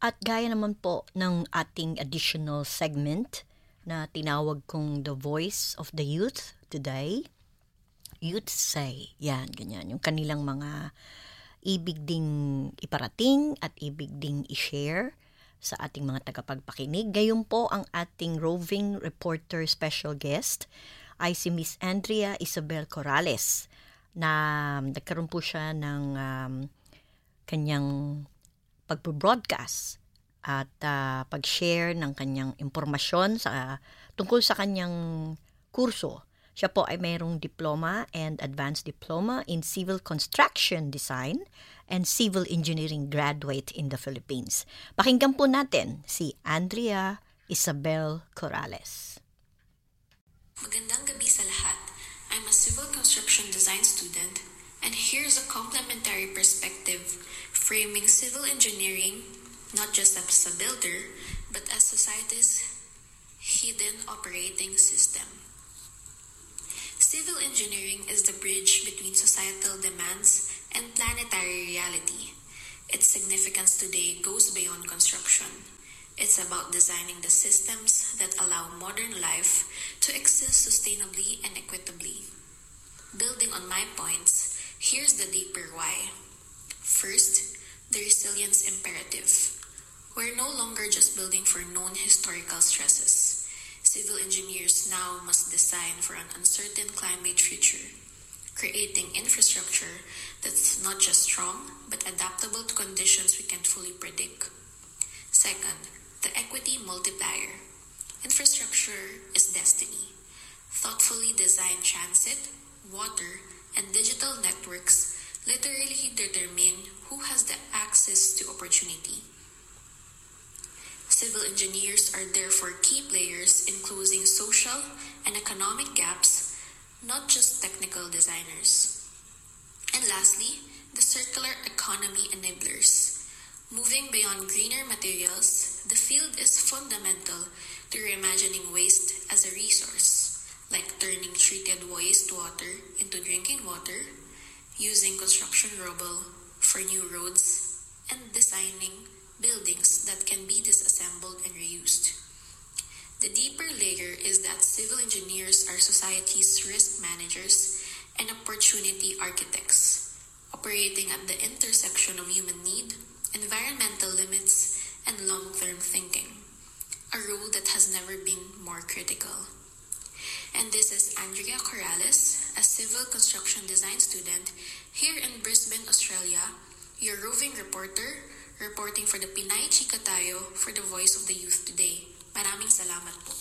At gaya naman po ng ating additional segment na tinawag kong The Voice of the Youth today, Youth Say, yan, ganyan, yung kanilang mga ibig ding iparating at ibig ding i-share sa ating mga tagapagpakinig. Gayon po ang ating roving reporter special guest ay si Miss Andrea Isabel Corrales na nagkaroon po siya ng kanyang pagpo-broadcast at pag-share ng kanyang impormasyon tungkol sa kanyang kurso. Siya po ay mayroong diploma and advanced diploma in civil construction design and civil engineering graduate in the Philippines. Pakinggan po natin si Andrea Isabel Corrales. Magandang gabi sa lahat. I'm a civil construction design student, and here's a complementary perspective framing civil engineering not just as a builder, but as society's hidden operating system. Civil engineering is the bridge between societal demands and planetary reality. Its significance today goes beyond construction. It's about designing the systems that allow modern life to exist sustainably and equitably. Building on my points, here's the deeper why. First, the resilience imperative. We're no longer just building for known historical stresses. Civil engineers now must design for an uncertain climate future, creating infrastructure that's not just strong, but adaptable to conditions we can't fully predict. Second, the equity multiplier. Infrastructure is destiny. Thoughtfully designed transit, water, and digital networks literally determine who has the access to opportunity. Civil engineers are therefore key players in closing social and economic gaps, not just technical designers. And lastly, the circular economy enablers. Moving beyond greener materials, the field is fundamental to reimagining waste as a resource, like turning treated wastewater into drinking water, using construction rubble for new roads, and designing buildings that can be disassembled and reused. The deeper layer is that civil engineers are society's risk managers and opportunity architects, operating at the intersection of human need, environmental limits, and long-term thinking, a role that has never been more critical. And this is Andrea Corrales, a civil construction design student here in Brisbane, Australia, your roving reporter, reporting for the Pinay Chika Tayo for the Voice of the Youth today. Maraming salamat po.